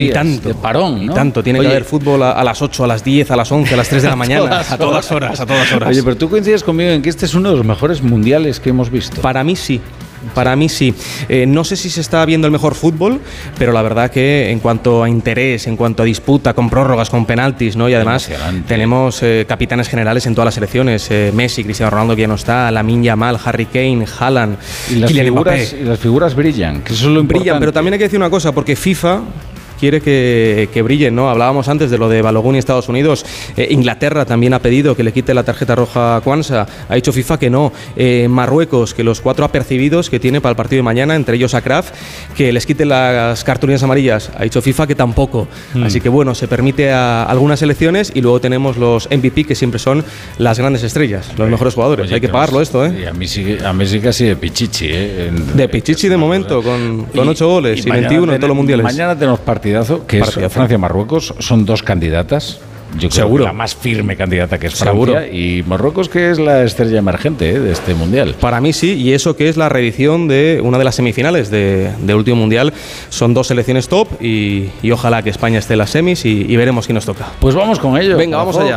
Y tanto, de parón, ¿no? Y tanto, tiene que haber fútbol a las 8, a las 10, a las 11, a las 3 de la mañana, a todas horas. Oye, pero tú coincides conmigo en que este es uno de los mejores mundiales que hemos visto. Para mí sí. No sé si se está viendo el mejor fútbol, pero la verdad que en cuanto a interés, en cuanto a disputa, con prórrogas, con penaltis, ¿no? Y además tenemos capitanes generales en todas las selecciones, Messi, Cristiano Ronaldo, que ya no está, Lamine Yamal, Harry Kane, Haaland, Kylian Mbappé. Y las figuras brillan, que eso es lo importante. Brillan, pero también hay que decir una cosa, porque FIFA quiere que brillen, ¿no? Hablábamos antes de lo de Balogun y Estados Unidos. Inglaterra también ha pedido que le quite la tarjeta roja a Kwanza. Ha dicho FIFA que no. Marruecos, que los 4 apercibidos que tiene para el partido de mañana, entre ellos a Kraf, que les quite las cartulinas amarillas. Ha dicho FIFA que tampoco. Así que bueno, se permite a algunas selecciones y luego tenemos los MVP, que siempre son las grandes estrellas, los mejores jugadores. Oye, hay que pagarlo esto, ¿eh? Y a Messi casi de Pichichi, ¿eh? De Pichichi de momento, con 8 goles y 21 en todos los mundiales. Mañana tenemos partidazo, que es Francia-Marruecos. Son 2 candidatas. Yo creo que la más firme candidata, que es Francia, y Marruecos, que es la estrella emergente de este mundial. Para mí sí, y eso que es la reedición de una de las semifinales del último mundial. Son 2 selecciones top y ojalá que España esté en las semis y veremos quién nos toca. Pues vamos con ello. Venga, vamos allá.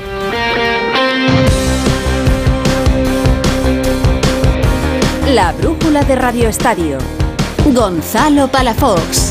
La brújula de Radio Estadio. Gonzalo Palafox.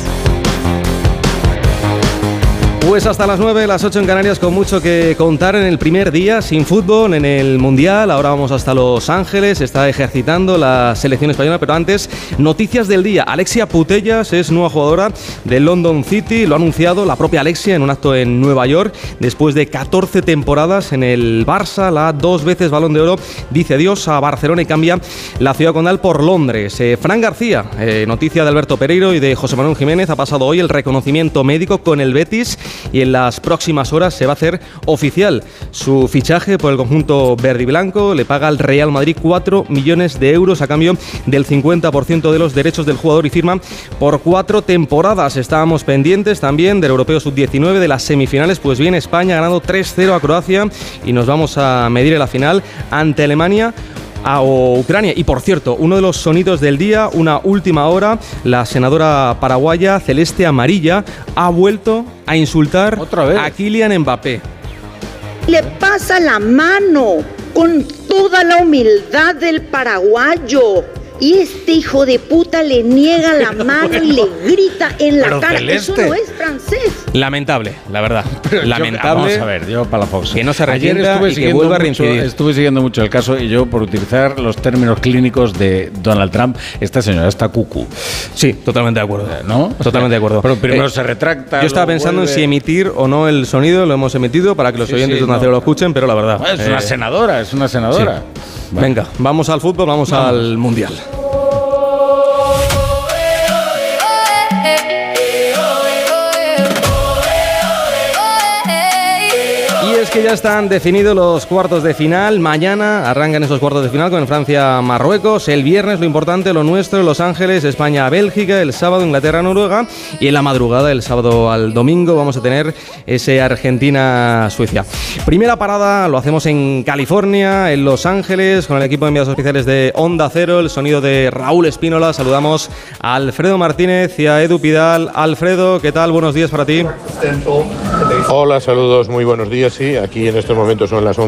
Pues hasta las 9, las 8 en Canarias, con mucho que contar en el primer día sin fútbol en el Mundial. Ahora vamos hasta Los Ángeles, está ejercitando la selección española, pero antes, noticias del día. Alexia Putellas es nueva jugadora del London City, lo ha anunciado la propia Alexia en un acto en Nueva York. Después de 14 temporadas en el Barça, la 2 veces Balón de Oro dice adiós a Barcelona y cambia la ciudad condal por Londres. Fran García, noticia de Alberto Pereiro y de José Manuel Jiménez, ha pasado hoy el reconocimiento médico con el Betis y en las próximas horas se va a hacer oficial su fichaje por el conjunto verde y blanco. Le paga al Real Madrid 4 millones de euros a cambio del 50% de los derechos del jugador y firma por 4 temporadas. Estábamos pendientes también del Europeo Sub-19, de las semifinales. Pues bien, España ha ganado 3-0 a Croacia y nos vamos a medir en la final ante Alemania o Ucrania. Y por cierto, uno de los sonidos del día, una última hora, la senadora paraguaya Celeste Amarilla ha vuelto a insultar a Kylian Mbappé. Le pasa la mano con toda la humildad del paraguayo y este hijo de puta le niega la mano y le grita en la cara. Celeste. Eso no es francés. Lamentable, la verdad. Lamentable. Vamos a ver, yo Palafox, que no se arrepienta y que vuelva a reincidir. Estuve siguiendo mucho el caso y yo, por utilizar los términos clínicos de Donald Trump, esta señora está cucú. Sí, totalmente de acuerdo. ¿No? Totalmente de acuerdo. Pero primero se retracta. Yo estaba pensando en si emitir o no el sonido. Lo hemos emitido para que los oyentes de Onda Cero lo escuchen, pero la verdad. Es una senadora, es una senadora. Sí. Vale. Venga, vamos al fútbol, vamos al Mundial. Que ya están definidos los cuartos de final. Mañana arrancan esos cuartos de final con Francia-Marruecos. El viernes lo importante, lo nuestro, Los Ángeles, España-Bélgica. El sábado Inglaterra-Noruega. Y en la madrugada, el sábado al domingo, vamos a tener ese Argentina-Suecia. Primera parada lo hacemos en California, en Los Ángeles, con el equipo de enviados especiales de Onda Cero. El sonido de Raúl Espínola. Saludamos a Alfredo Martínez y a Edu Pidal. Alfredo, ¿qué tal? Buenos días para ti. Hola, saludos, muy buenos días. Sí, aquí en estos momentos son las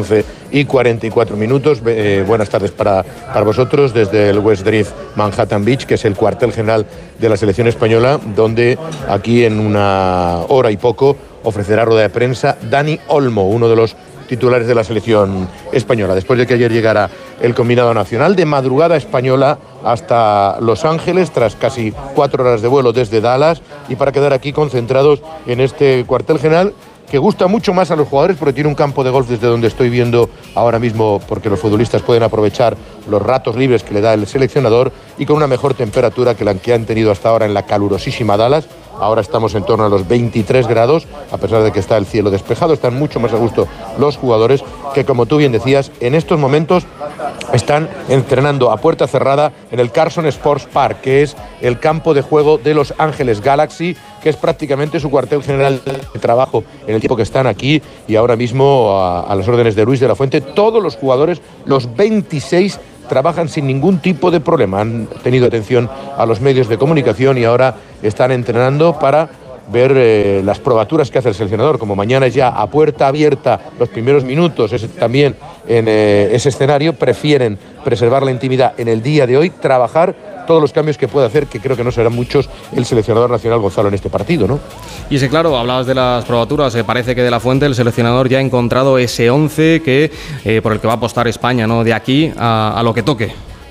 11:44. Buenas tardes para vosotros desde el West Drift Manhattan Beach, que es el cuartel general de la selección española, donde aquí en una hora y poco ofrecerá rueda de prensa Dani Olmo, uno de los titulares de la selección española. Después de que ayer llegara el combinado nacional, de madrugada española hasta Los Ángeles, tras casi 4 horas de vuelo desde Dallas, y para quedar aquí concentrados en este cuartel general, que gusta mucho más a los jugadores porque tiene un campo de golf desde donde estoy viendo ahora mismo, porque los futbolistas pueden aprovechar los ratos libres que le da el seleccionador, y con una mejor temperatura que la que han tenido hasta ahora en la calurosísima Dallas. Ahora estamos en torno a los 23 grados, a pesar de que está el cielo despejado. Están mucho más a gusto los jugadores, que, como tú bien decías, en estos momentos están entrenando a puerta cerrada en el Carson Sports Park, que es el campo de juego de Los Ángeles Galaxy, que es prácticamente su cuartel general de trabajo en el tiempo que están aquí, y ahora mismo a las órdenes de Luis de la Fuente. Todos los jugadores, los 26, trabajan sin ningún tipo de problema. Han tenido atención a los medios de comunicación y ahora están entrenando para ver las probaturas que hace el seleccionador, como mañana es ya a puerta abierta los primeros minutos, también en ese escenario, prefieren preservar la intimidad en el día de hoy, trabajar todos los cambios que puede hacer, que creo que no serán muchos, el seleccionador nacional Gonzalo en este partido, ¿no? Y es que, claro, hablabas de las probaturas, parece que de la Fuente el seleccionador ya ha encontrado ese 11 que, por el que va a apostar España, ¿no? De aquí a lo que toque.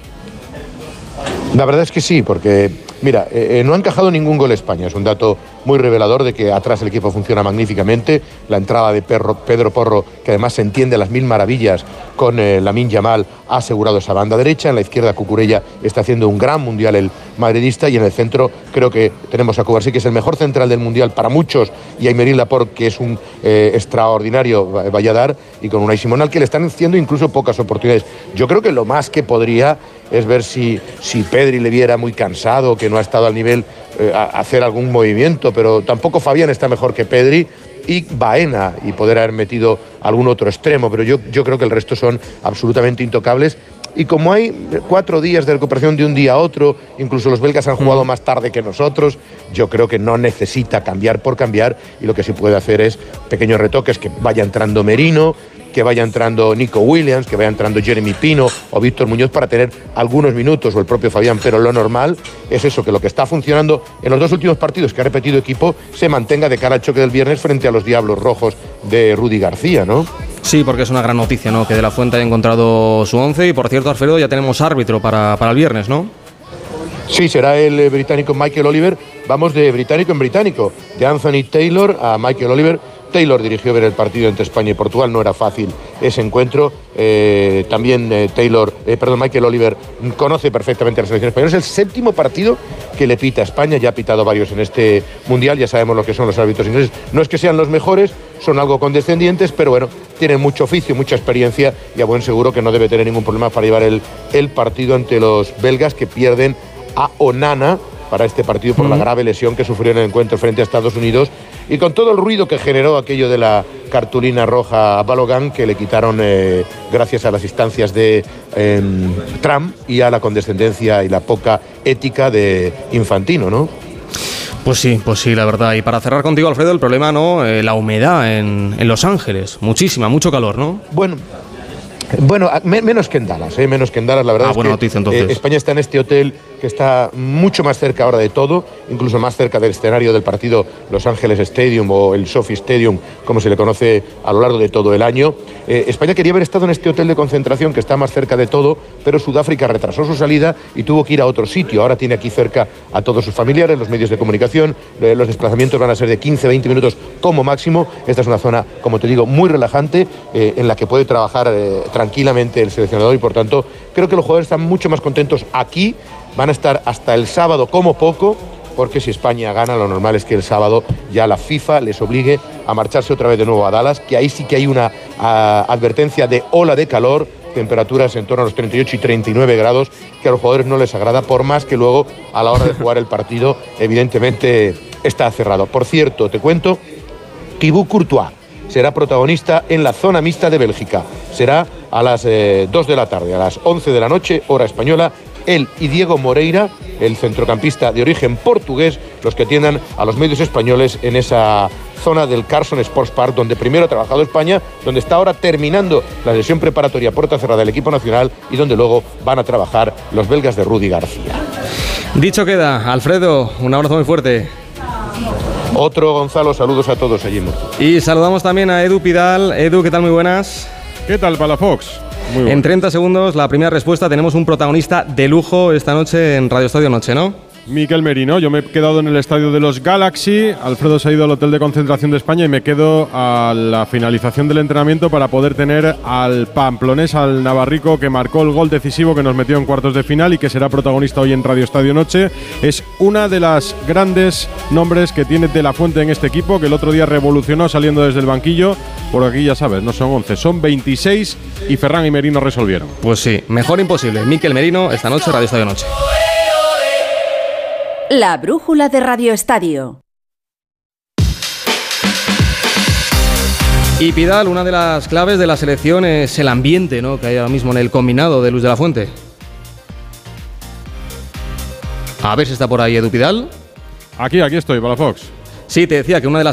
La verdad es que sí, porque, mira, no ha encajado ningún gol España. Es un dato muy revelador de que atrás el equipo funciona magníficamente. La entrada de Pedro Porro, que además se entiende a las mil maravillas con Lamine Yamal, ha asegurado esa banda derecha. En la izquierda, Cucurella está haciendo un gran mundial el madridista. Y en el centro creo que tenemos a Cubarsí, que es el mejor central del mundial para muchos, y a Aymeric Laporte, que es un extraordinario Valladar, y con Unai Simón, al que le están haciendo incluso pocas oportunidades. Yo creo que lo más que podría es ver si Pedri le viera muy cansado, que no ha estado al nivel, hacer algún movimiento, pero tampoco Fabián está mejor que Pedri, y Baena, y poder haber metido algún otro extremo, pero yo creo que el resto son absolutamente intocables. Y como hay 4 días de recuperación de un día a otro, incluso los belgas han jugado más tarde que nosotros, yo creo que no necesita cambiar por cambiar, y lo que sí puede hacer es pequeños retoques, que vaya entrando Merino, que vaya entrando Nico Williams, que vaya entrando Jeremy Pino o Víctor Muñoz para tener algunos minutos, o el propio Fabián, pero lo normal es eso, que lo que está funcionando en los 2 últimos partidos que ha repetido equipo se mantenga de cara al choque del viernes frente a los Diablos Rojos de Rudy García, ¿no? Sí, porque es una gran noticia, ¿no? Que De la Fuente haya encontrado su 11, y por cierto, Alfredo, ya tenemos árbitro para el viernes, ¿no? Sí, será el británico Michael Oliver. Vamos de británico en británico, de Anthony Taylor a Michael Oliver. Taylor dirigió ver el partido entre España y Portugal, no era fácil ese encuentro. También Michael Oliver conoce perfectamente a la selección española. Es el 7º partido que le pita a España, ya ha pitado varios en este Mundial, ya sabemos lo que son los árbitros ingleses. No es que sean los mejores, son algo condescendientes, pero bueno, tienen mucho oficio, mucha experiencia, y a buen seguro que no debe tener ningún problema para llevar el partido ante los belgas, que pierden a Onana para este partido por la grave lesión que sufrió en el encuentro frente a Estados Unidos, y con todo el ruido que generó aquello de la cartulina roja a Balogun, que le quitaron gracias a las instancias de Trump y a la condescendencia y la poca ética de Infantino, ¿no? Pues sí, la verdad. Y para cerrar contigo, Alfredo, el problema, ¿no? La humedad en Los Ángeles. Mucho calor, ¿no? Bueno, menos que en Dallas, menos que en Dallas, la verdad es buena que noticia, entonces. España está en este hotel que está mucho más cerca ahora de todo, incluso más cerca del escenario del partido Los Ángeles Stadium, o el SoFi Stadium, como se le conoce a lo largo de todo el año. España quería haber estado en este hotel de concentración que está más cerca de todo, pero Sudáfrica retrasó su salida y tuvo que ir a otro sitio. Ahora tiene aquí cerca a todos sus familiares, los medios de comunicación. Los desplazamientos van a ser de 15-20 minutos como máximo. Esta es una zona, como te digo, muy relajante, en la que puede trabajar tranquilamente el seleccionador, y por tanto creo que los jugadores están mucho más contentos aquí. Van a estar hasta el sábado como poco, porque si España gana, lo normal es que el sábado ya la FIFA les obligue a marcharse otra vez de nuevo a Dallas, que ahí sí que hay una advertencia de ola de calor, temperaturas en torno a los 38 y 39 grados, que a los jugadores no les agrada, por más que luego a la hora de jugar el partido evidentemente está cerrado. Por cierto, te cuento, Thibaut Courtois será protagonista en la zona mixta de Bélgica. Será a las 2 de la tarde, a las 11 de la noche, hora española. Él y Diego Moreira, el centrocampista de origen portugués, los que atiendan a los medios españoles en esa zona del Carson Sports Park, donde primero ha trabajado España, donde está ahora terminando la sesión preparatoria puerta cerrada del equipo nacional, y donde luego van a trabajar los belgas de Rudy García. Dicho queda, Alfredo, un abrazo muy fuerte. Otro, Gonzalo, saludos a todos allí en Murcia. Y saludamos también a Edu Pidal. Edu, ¿qué tal? Muy buenas. ¿Qué tal, Palafox? Muy bueno. En 30 segundos, la primera respuesta. Tenemos un protagonista de lujo esta noche en Radio Estadio Noche, ¿no? Mikel Merino. Yo me he quedado en el estadio de los Galaxy. Alfredo se ha ido al hotel de concentración de España, y me quedo a la finalización del entrenamiento para poder tener al pamplonés, al navarrico, que marcó el gol decisivo que nos metió en cuartos de final y que será protagonista hoy en Radio Estadio Noche. Es una de las grandes nombres que tiene De la Fuente en este equipo, que el otro día revolucionó saliendo desde el banquillo. Por aquí ya sabes, no son 11, son 26, y Ferran y Merino resolvieron. Pues sí, mejor imposible. Mikel Merino esta noche, Radio Estadio Noche. La brújula de Radio Estadio. Y Pidal, una de las claves de la selección es el ambiente, ¿no?, que hay ahora mismo en el combinado de Luis de la Fuente. A ver si está por ahí Edu Pidal. Aquí estoy, Palafox. Sí, te decía que una de las